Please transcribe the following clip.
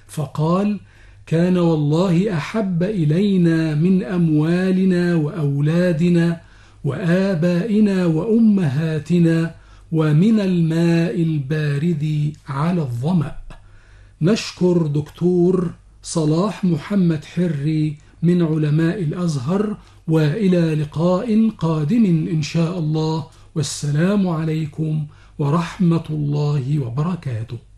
فقال: كان والله أحب إلينا من أموالنا وأولادنا وآبائنا وأمهاتنا ومن الماء البارد على الظمأ. نشكر دكتور صلاح محمد حري من علماء الأزهر، وإلى لقاء قادم إن شاء الله، والسلام عليكم ورحمة الله وبركاته.